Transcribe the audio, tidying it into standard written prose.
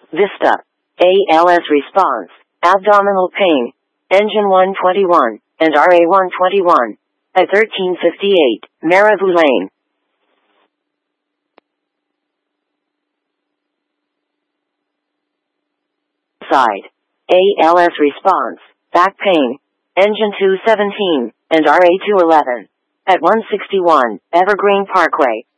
Vista. ALS response, abdominal pain, engine 121, and RA 121. At 1358, Marabou Lane. Side. ALS response, back pain, engine 217, and RA 211. At 161, Evergreen Parkway.